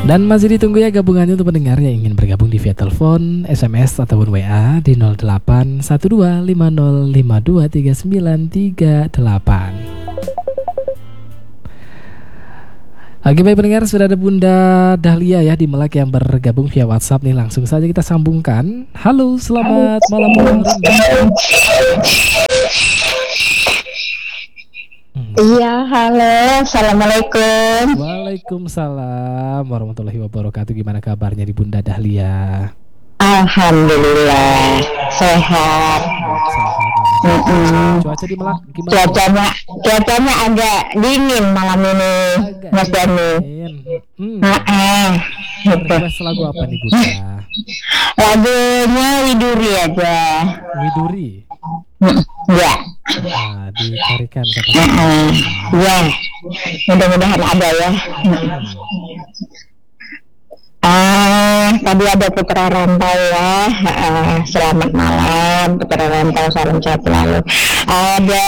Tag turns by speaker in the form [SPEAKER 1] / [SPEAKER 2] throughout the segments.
[SPEAKER 1] Dan masih ditunggu ya gabungannya untuk pendengar yang ingin bergabung di via telepon, SMS ataupun WA di 081250523938. Oke baik pendengar, sudah ada Bunda Dahlia ya di Melak yang bergabung via WhatsApp nih. Langsung saja kita sambungkan. Halo, selamat malam Bunda.
[SPEAKER 2] Iya, halo, assalamualaikum.
[SPEAKER 1] Waalaikumsalam warahmatullahi wabarakatuh. Gimana kabarnya di Bunda Dahlia?
[SPEAKER 2] Alhamdulillah sehat.
[SPEAKER 1] Cuaca di Melak gimana?
[SPEAKER 2] Cuacanya agak dingin malam ini, Mas Dani.
[SPEAKER 1] Request lagu apa nih Bunda?
[SPEAKER 2] Lagunya Widuri aja.
[SPEAKER 1] Widuri?
[SPEAKER 2] Ya.
[SPEAKER 1] Nah, dicarikan siapa?
[SPEAKER 2] Ya, mudah-mudahan ada ya. Tadi ada Putra Rantau ya. Selamat malam Putra Rantau, salam sehat selalu. Ada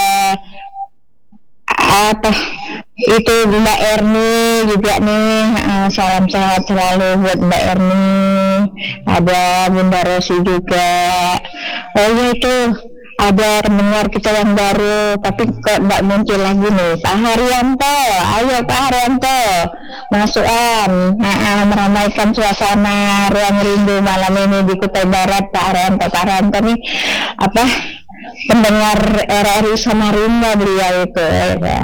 [SPEAKER 2] apa itu Mbak Erni juga nih, salam sehat selalu buat Mbak Erni. Ada Bunda Rosi juga. Oh ya, itu ada pendengar kita yang baru tapi kok tidak muncul lagi nih, Pak Haryanto. Ayo Pak Haryanto, masukan meramaikan suasana Ruang Rindu malam ini di Kutai Barat. Pak Haryanto nih apa, pendengar RRI Samarinda beliau itu ya.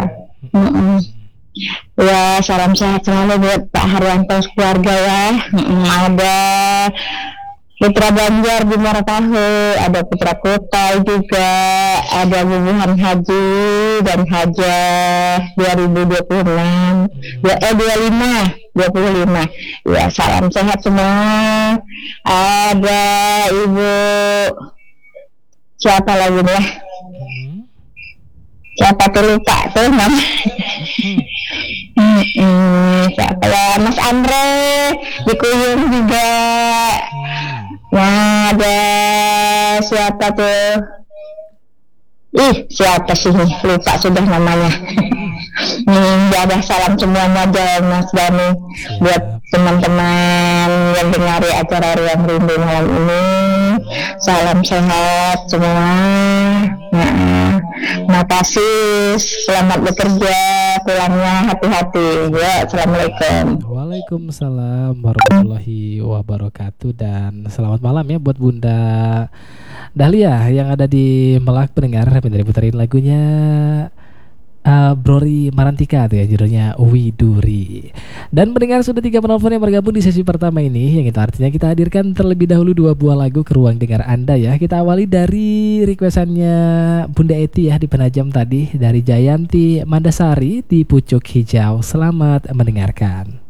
[SPEAKER 2] Ya, salam sehat selalu buat Pak Haryanto keluarga ya. Ada Putra Banjar di Maratahe, ada Putra Kota juga, ada Bubuhan Haji dan Hajah 2026, 25. Ya, salam sehat semua. Ada Ibu siapa lagi nih? Siapa tuh, lupa tuh nama. Siapa ya? Mas Andre di Kuyung juga. Nah, ada siapa tuh? Siapa sih nih? Lupa sudah namanya. Ada salam semuanya aja Mas Dani buat teman-teman yang dengar acara Ruang Rindu malam ini. Salam sehat semua. Makasih, selamat bekerja, pulangnya hati-hati ya. Assalamualaikum.
[SPEAKER 1] Waalaikumsalam warahmatullahi wabarakatuh. Dan selamat malam ya buat Bunda Dahlia yang ada di Melak pendengar. Dari puterin lagunya Brori Marantika tuh ya, judulnya Widuri. Dan pendengar, sudah 3 penelpon yang bergabung di sesi pertama ini, yang itu artinya kita hadirkan terlebih dahulu 2 buah lagu ke ruang dengar Anda ya. Kita awali dari requestannya Bunda Eti ya di Penajam tadi, dari Jayanti Mandasari di Pucuk Hijau. Selamat mendengarkan.